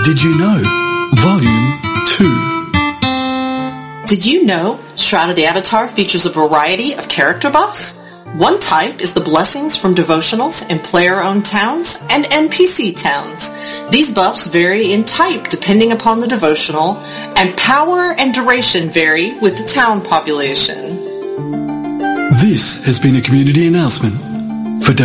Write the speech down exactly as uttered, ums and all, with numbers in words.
Did You Know? Volume two. Did you know Shroud of the Avatar features a variety of character buffs? One type is the blessings from devotionals in player-owned towns and N P C towns. These buffs vary in type depending upon the devotional, and power and duration vary with the town population. This has been a community announcement